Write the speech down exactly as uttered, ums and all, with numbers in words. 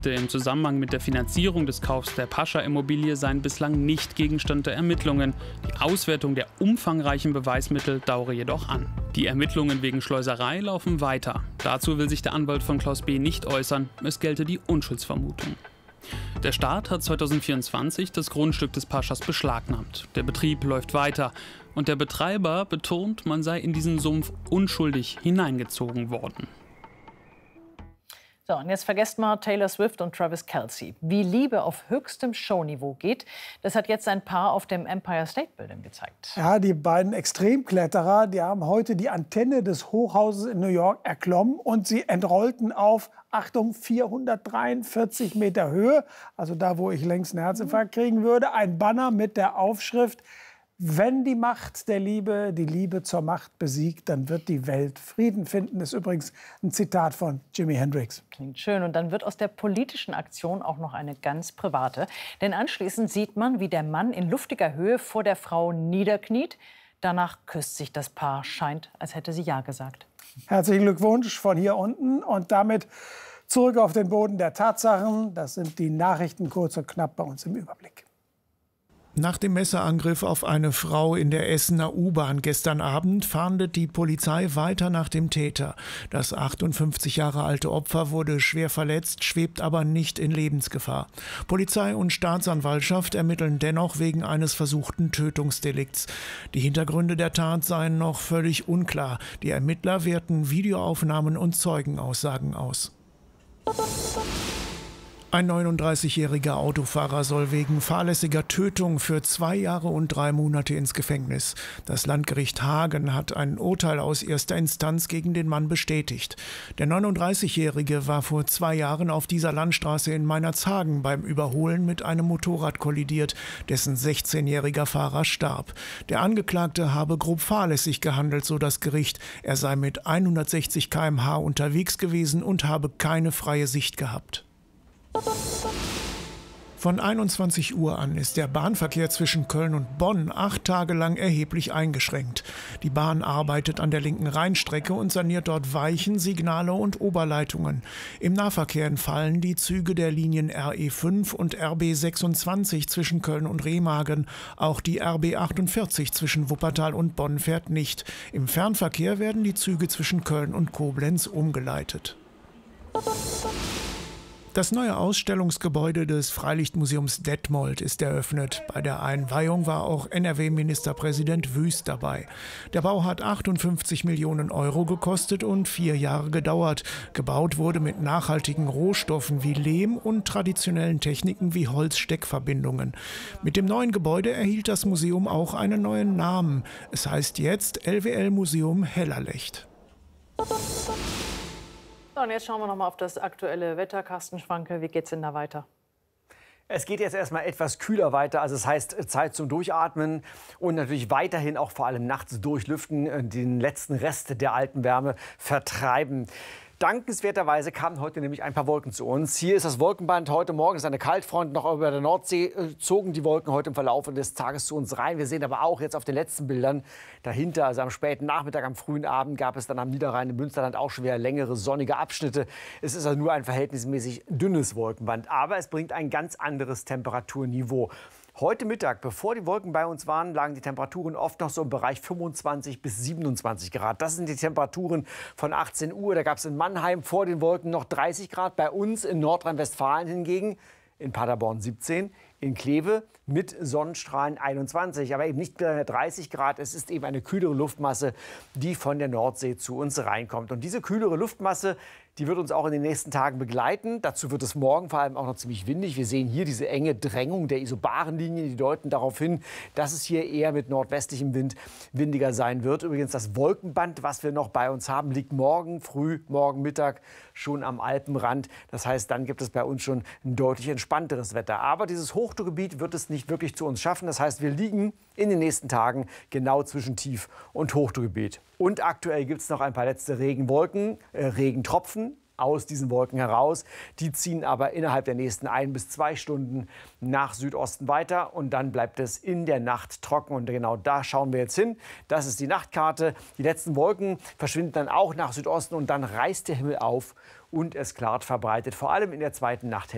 Im Zusammenhang mit der Finanzierung des Kaufs der Pascha-Immobilie seien bislang nicht Gegenstand der Ermittlungen. Die Auswertung der umfangreichen Beweismittel dauere jedoch an. Die Ermittlungen wegen Schleuserei laufen weiter. Dazu will sich der Anwalt von Klaus B. nicht äußern. Es gelte die Unschuldsvermutung. Der Staat hat zweitausendvierundzwanzig das Grundstück des Paschas beschlagnahmt. Der Betrieb läuft weiter. Und der Betreiber betont, man sei in diesen Sumpf unschuldig hineingezogen worden. So, und jetzt vergesst mal Taylor Swift und Travis Kelce. Wie Liebe auf höchstem Showniveau geht, das hat jetzt ein Paar auf dem Empire State Building gezeigt. Ja, die beiden Extremkletterer, die haben heute die Antenne des Hochhauses in New York erklommen und sie entrollten auf, Achtung, vierhundertdreiundvierzig Meter Höhe, also da, wo ich längst einen Herzinfarkt kriegen würde, ein Banner mit der Aufschrift: Wenn die Macht der Liebe die Liebe zur Macht besiegt, dann wird die Welt Frieden finden. Das ist übrigens ein Zitat von Jimi Hendrix. Klingt schön. Und dann wird aus der politischen Aktion auch noch eine ganz private. Denn anschließend sieht man, wie der Mann in luftiger Höhe vor der Frau niederkniet. Danach küsst sich das Paar. Scheint, als hätte sie Ja gesagt. Herzlichen Glückwunsch von hier unten. Und damit zurück auf den Boden der Tatsachen. Das sind die Nachrichten kurz und knapp bei uns im Überblick. Nach dem Messerangriff auf eine Frau in der Essener U-Bahn gestern Abend fahndet die Polizei weiter nach dem Täter. Das achtundfünfzig Jahre alte Opfer wurde schwer verletzt, schwebt aber nicht in Lebensgefahr. Polizei und Staatsanwaltschaft ermitteln dennoch wegen eines versuchten Tötungsdelikts. Die Hintergründe der Tat seien noch völlig unklar. Die Ermittler werten Videoaufnahmen und Zeugenaussagen aus. Ein neununddreißigjähriger Autofahrer soll wegen fahrlässiger Tötung für zwei Jahre und drei Monate ins Gefängnis. Das Landgericht Hagen hat ein Urteil aus erster Instanz gegen den Mann bestätigt. Der neununddreißigjährige war vor zwei Jahren auf dieser Landstraße in Meinerzhagen beim Überholen mit einem Motorrad kollidiert, dessen sechzehnjähriger Fahrer starb. Der Angeklagte habe grob fahrlässig gehandelt, so das Gericht. Er sei mit hundertsechzig Kilometer pro Stunde unterwegs gewesen und habe keine freie Sicht gehabt. Von einundzwanzig Uhr an ist der Bahnverkehr zwischen Köln und Bonn acht Tage lang erheblich eingeschränkt. Die Bahn arbeitet an der linken Rheinstrecke und saniert dort Weichen, Signale und Oberleitungen. Im Nahverkehr entfallen die Züge der Linien R E fünf und R B sechsundzwanzig zwischen Köln und Remagen. Auch die R B achtundvierzig zwischen Wuppertal und Bonn fährt nicht. Im Fernverkehr werden die Züge zwischen Köln und Koblenz umgeleitet. Das neue Ausstellungsgebäude des Freilichtmuseums Detmold ist eröffnet. Bei der Einweihung war auch N R W-Ministerpräsident Wüst dabei. Der Bau hat achtundfünfzig Millionen Euro gekostet und vier Jahre gedauert. Gebaut wurde mit nachhaltigen Rohstoffen wie Lehm und traditionellen Techniken wie Holzsteckverbindungen. Mit dem neuen Gebäude erhielt das Museum auch einen neuen Namen. Es heißt jetzt L W L-Museum Hellerlecht. Und jetzt schauen wir noch mal auf das aktuelle Wetter. Carsten Schwanke, wie geht's denn da weiter? Es geht jetzt erstmal etwas kühler weiter, also es heißt Zeit zum Durchatmen und natürlich weiterhin auch vor allem nachts durchlüften, den letzten Rest der alten Wärme vertreiben. Dankenswerterweise kamen heute nämlich ein paar Wolken zu uns. Hier ist das Wolkenband. Heute Morgen ist eine Kaltfront noch über der Nordsee. Äh, zogen die Wolken heute im Verlauf des Tages zu uns rein. Wir sehen aber auch jetzt auf den letzten Bildern dahinter, also am späten Nachmittag, am frühen Abend, gab es dann am Niederrhein im Münsterland auch schon wieder längere sonnige Abschnitte. Es ist also nur ein verhältnismäßig dünnes Wolkenband, aber es bringt ein ganz anderes Temperaturniveau. Heute Mittag, bevor die Wolken bei uns waren, lagen die Temperaturen oft noch so im Bereich fünfundzwanzig bis siebenundzwanzig Grad. Das sind die Temperaturen von achtzehn Uhr. Da gab es in Mannheim vor den Wolken noch dreißig Grad. Bei uns in Nordrhein-Westfalen hingegen in Paderborn siebzehn, in Kleve mit Sonnenstrahlen einundzwanzig, aber eben nicht mehr dreißig Grad. Es ist eben eine kühlere Luftmasse, die von der Nordsee zu uns reinkommt. Und diese kühlere Luftmasse, die wird uns auch in den nächsten Tagen begleiten. Dazu wird es morgen vor allem auch noch ziemlich windig. Wir sehen hier diese enge Drängung der Isobarenlinien, die deuten darauf hin, dass es hier eher mit nordwestlichem Wind windiger sein wird. Übrigens das Wolkenband, was wir noch bei uns haben, liegt morgen früh, morgen Mittag schon am Alpenrand. Das heißt, dann gibt es bei uns schon ein deutlich entspannteres Wetter. Aber dieses Hochdruckgebiet wird es nicht wirklich zu uns schaffen. Das heißt, wir liegen in den nächsten Tagen genau zwischen Tief- und Hochdruckgebiet. Und aktuell gibt es noch ein paar letzte Regenwolken, äh, Regentropfen aus diesen Wolken heraus. Die ziehen aber innerhalb der nächsten ein bis zwei Stunden nach Südosten weiter. Und dann bleibt es in der Nacht trocken. Und genau da schauen wir jetzt hin. Das ist die Nachtkarte. Die letzten Wolken verschwinden dann auch nach Südosten. Und dann reißt der Himmel auf und es klart verbreitet, vor allem in der zweiten Nachthälfte.